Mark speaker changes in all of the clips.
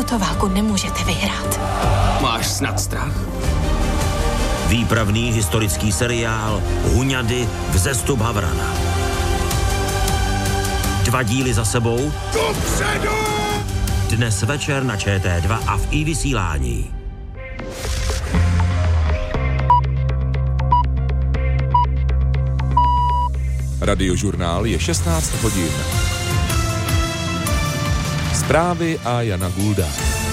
Speaker 1: Tuto válku nemůžete vyhrát.
Speaker 2: Máš snad strach?
Speaker 3: Výpravný historický seriál Huňady vzestup Havrana. 2 díly za sebou.
Speaker 2: Kupředu!
Speaker 3: Dnes večer na ČT2 a v iVysílání.
Speaker 4: Radiožurnál je 16 hodin. Zprávy a Jana Gulda.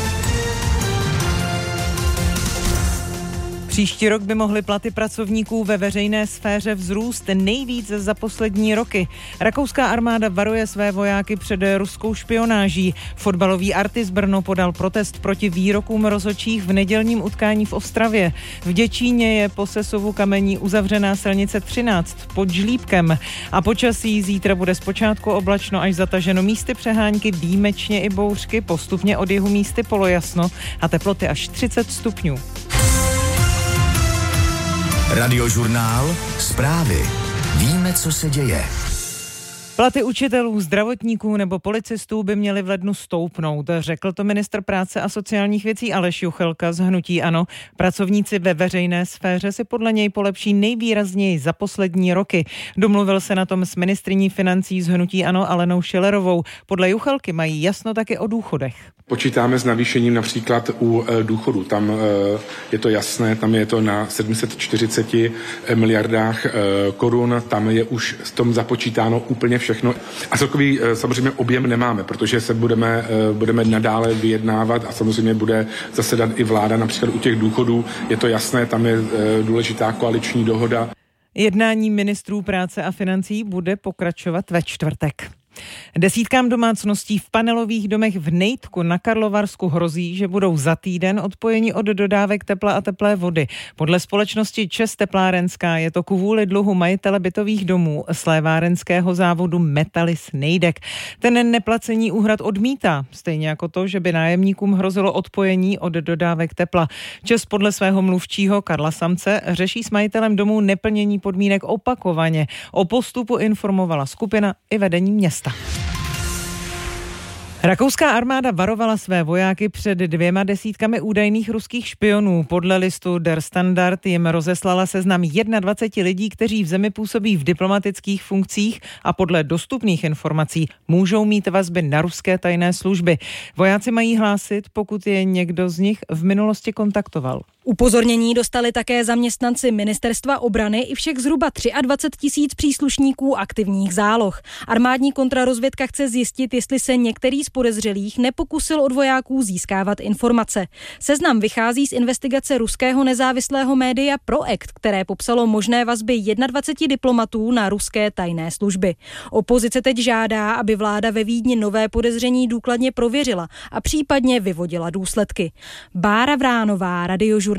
Speaker 5: Příští rok by mohly platy pracovníků ve veřejné sféře vzrůst nejvíc za poslední roky. Rakouská armáda varuje své vojáky před ruskou špionáží. Fotbalový Artis Brno podal protest proti výrokům rozhodčích v nedělním utkání v Ostravě. V Děčíně je po sesuvu kamení uzavřená silnice 13 pod Žlíbkem. A počasí zítra bude zpočátku oblačno až zataženo, místy přehánky, výjimečně i bouřky, postupně od jihu místy polojasno a teploty až 30 stupňů.
Speaker 6: Radiožurnál, zprávy. Víme, co se děje.
Speaker 5: Platy učitelů, zdravotníků nebo policistů by měly v lednu stoupnout, řekl to ministr práce a sociálních věcí Aleš Juchelka z hnutí ANO. Pracovníci ve veřejné sféře si podle něj polepší nejvýrazněji za poslední roky. Domluvil se na tom s ministryní financí z hnutí ANO Alenou Schillerovou. Podle Juchelky mají jasno taky o důchodech.
Speaker 7: Počítáme s navýšením například u důchodu. Tam je to jasné, tam je to na 740 miliardách korun, tam je už v tom započítáno úplně všechno. A celkový samozřejmě objem nemáme, protože se budeme nadále vyjednávat a samozřejmě bude zasedat i vláda například u těch důchodů. Je to jasné, tam je důležitá koaliční dohoda.
Speaker 5: Jednání ministrů práce a financí bude pokračovat ve čtvrtek. Desítkám domácností v panelových domech v Nejtku na Karlovarsku hrozí, že budou za týden odpojeni od dodávek tepla a teplé vody. Podle společnosti ČEZ Teplárenská je to kvůli dluhu majitele bytových domů slévárenského závodu Metalis Nejdek. Ten neplacení úhrad odmítá, stejně jako to, že by nájemníkům hrozilo odpojení od dodávek tepla. ČEZ podle svého mluvčího Karla Samce řeší s majitelem domů neplnění podmínek opakovaně. O postupu informovala skupina i vedení města. Rakouská armáda varovala své vojáky před 2 desítkami údajných ruských špionů. Podle listu Der Standard jim rozeslala seznam 21 lidí, kteří v zemi působí v diplomatických funkcích a podle dostupných informací můžou mít vazby na ruské tajné služby. Vojáci mají hlásit, pokud je někdo z nich v minulosti kontaktoval.
Speaker 8: Upozornění dostali také zaměstnanci Ministerstva obrany i všech zhruba 23 000 příslušníků aktivních záloh. Armádní kontrarozvědka chce zjistit, jestli se některý z podezřelých nepokusil od vojáků získávat informace. Seznam vychází z investigace ruského nezávislého média Proekt, které popsalo možné vazby 21 diplomatů na ruské tajné služby. Opozice teď žádá, aby vláda ve Vídni nové podezření důkladně prověřila a případně vyvodila důsledky. Bára Vránová, Radiožurnál.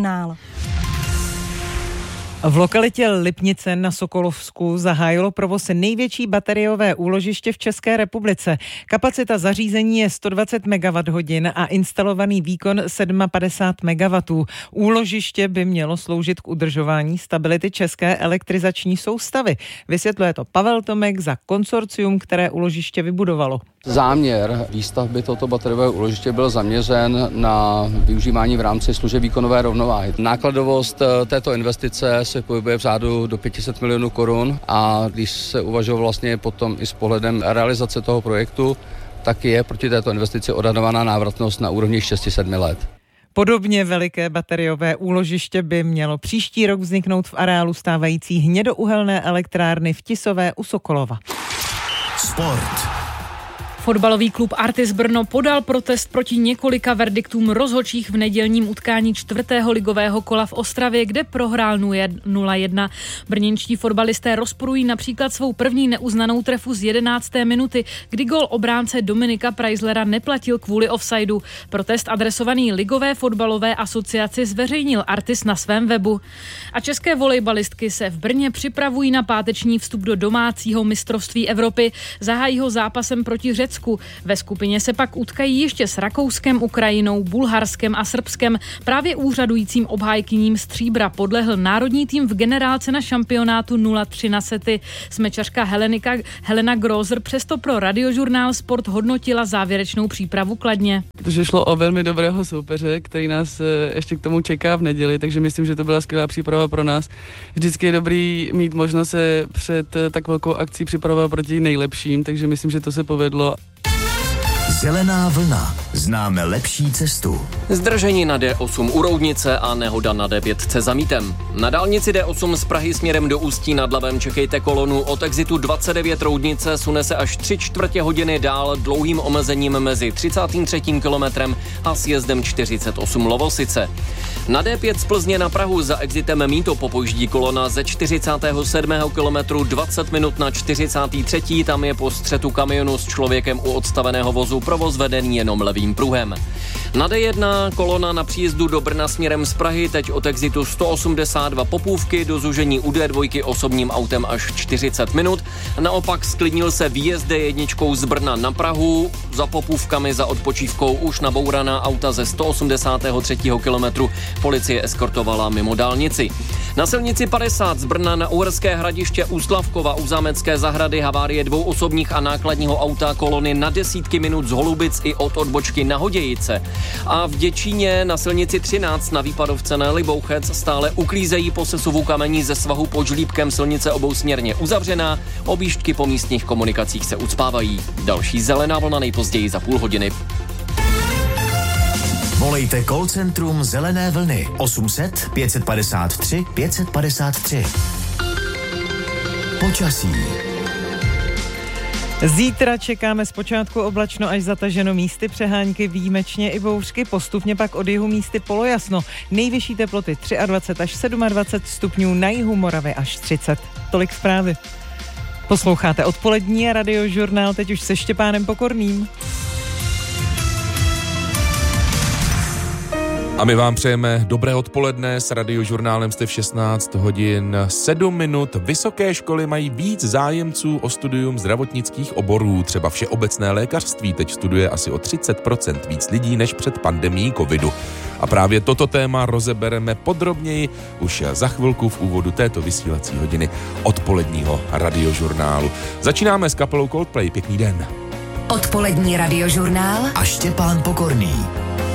Speaker 5: V lokalitě Lipnice na Sokolovsku zahájilo provoz největší bateriové úložiště v České republice. Kapacita zařízení je 120 MWh a instalovaný výkon 57 MW. Úložiště by mělo sloužit k udržování stability české elektrizační soustavy. Vysvětluje to Pavel Tomek za konsorcium, které úložiště vybudovalo.
Speaker 9: Záměr výstavby tohoto bateriového úložiště byl zaměřen na využívání v rámci služeb výkonové rovnováhy. Nákladovost této investice se pohybuje v řádu do 500 milionů korun a když se uvažuje vlastně potom i s pohledem realizace toho projektu, tak je proti této investici odhadovaná návratnost na úrovni 6-7 let.
Speaker 5: Podobně veliké bateriové úložiště by mělo příští rok vzniknout v areálu stávající hnědouhelné elektrárny v Tisové u Sokolova.
Speaker 6: Sport.
Speaker 10: Fotbalový klub Artis Brno podal protest proti několika verdiktům rozhodčích v nedělním utkání 4. ligového kola v Ostravě, kde prohrál 0-1. Brněnští fotbalisté rozporují například svou první neuznanou trefu z 11. minuty, kdy gól obránce Dominika Preislera neplatil kvůli offsideu. Protest adresovaný Ligové fotbalové asociaci zveřejnil Artis na svém webu. A české volejbalistky se v Brně připravují na páteční vstup do domácího mistrovství Evropy. Zahájí ho zápasem proti Řecku Německu. Ve skupině se pak utkají ještě s Rakouskem, Ukrajinou, Bulharskem a Srbskem. Právě úřadujícím obhájkyním stříbra podlehl národní tým v generálce na šampionátu 0-3 na sety. Smečařka Helena Grozer přesto pro Radiožurnál Sport hodnotila závěrečnou přípravu kladně.
Speaker 11: Protože šlo o velmi dobrého soupeře, který nás ještě k tomu čeká v neděli, takže myslím, že to byla skvělá příprava pro nás. Vždycky je dobrý mít možnost se před tak velkou akcí připravovat proti nejlepším, takže myslím, že to se povedlo.
Speaker 6: Zelená vlna. Známe lepší cestu.
Speaker 2: Zdržení na D8 u Roudnice a nehoda na D5 za Mítem. Na dálnici D8 z Prahy směrem do Ústí nad Labem čekejte kolonu od exitu 29 Roudnice, sune se až 3/4 hodiny dál dlouhým omezením mezi 33. kilometrem a sjezdem 48 Lovosice. Na D5 z Plzně na Prahu za exitem Mýto popojíždí kolona ze 47. kilometru 20 minut na 43. Tam je po střetu kamionu s člověkem u odstaveného vozu provoz vedený jenom levým pruhem. Na D1 kolona na příjezdu do Brna směrem z Prahy teď od exitu 182 Popůvky do zužení u D2 osobním autem až 40 minut. Naopak sklidnil se výjezd D1 z Brna na Prahu. Za Popůvkami za odpočívkou už nabouraná auta ze 183. kilometru policie eskortovala mimo dálnici. Na silnici 50 z Brna na Uherské Hradiště u Slavkova u Zámecké zahrady havárie 2 osobních a nákladního auta kolony na desítky minut z Holubic i od odbočky na Hodějice. A v Děčíně na silnici 13 na výpadovce na Libouchec stále uklízejí po sesuvu kamení ze svahu pod žlíbkem silnice obousměrně uzavřená. Objížďky po místních komunikacích se ucpávají. Další zelená vlna nejpozději za půl hodiny.
Speaker 6: Volejte call centrum Zelené vlny 800 553 553. Počasí.
Speaker 5: Zítra čekáme zpočátku oblačno až zataženo, místy přehánky, výjimečně i bouřky, postupně pak od jihu místy polojasno. Nejvyšší teploty 23 až 27 stupňů, na jihu Moravy až 30. Tolik zprávy. Posloucháte odpolední a Radiožurnál teď už se Štěpánem Pokorným.
Speaker 4: A my vám přejeme dobré odpoledne, s Radiožurnálem jste v 16 hodin 7 minut. Vysoké školy mají víc zájemců o studium zdravotnických oborů, třeba všeobecné lékařství teď studuje asi o 30% víc lidí než před pandemií covidu. A právě toto téma rozebereme podrobněji už za chvilku v úvodu této vysílací hodiny odpoledního Radiožurnálu. Začínáme s kapelou Coldplay, pěkný den.
Speaker 1: Odpolední Radiožurnál
Speaker 6: A Štěpán Pokorný.